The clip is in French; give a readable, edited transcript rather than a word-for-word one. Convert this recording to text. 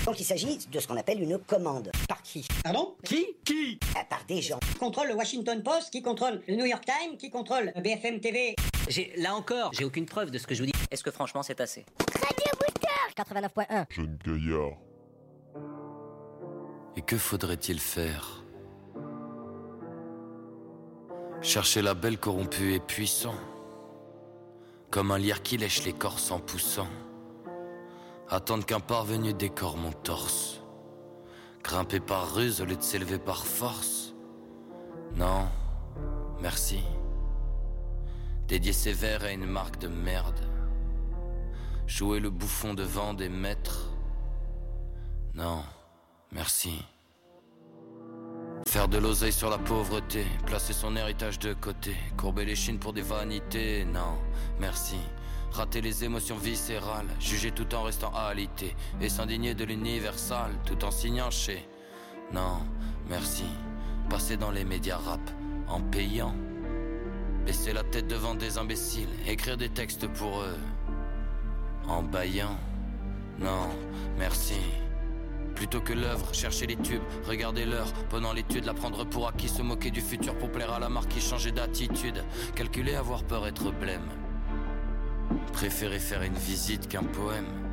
Donc il s'agit de ce qu'on appelle une commande. Par qui? Pardon? Qui? Par des gens. Qui contrôle le Washington Post, qui contrôle le New York Times, qui contrôle BFM TV. Là encore, j'ai aucune preuve de ce que je vous dis. Est-ce que franchement c'est assez? Radio Booster 89.1. Jeune gaillard. Et que faudrait-il faire? Chercher la belle corrompue et puissant, comme un lierre qui lèche l'écorce en poussant. Attendre qu'un parvenu décore mon torse. Grimper par ruse au lieu de s'élever par force. Non, merci. Dédier ses vers à une marque de merde. Jouer le bouffon devant des maîtres. Non, merci. Faire de l'oseille sur la pauvreté, placer son héritage de côté, courber les chines pour des vanités, non, merci. Rater les émotions viscérales, juger tout en restant alité, et s'indigner de l'universal, tout en signant chez. Non, merci. Passer dans les médias rap, en payant. Baisser la tête devant des imbéciles, écrire des textes pour eux, en bâillant. Non, merci. Plutôt que l'œuvre, chercher les tubes, regarder l'heure, pendant l'étude, la prendre pour acquis, se moquer du futur pour plaire à la marque, changer d'attitude, calculer, avoir peur, être blême. Préférer faire une visite qu'un poème.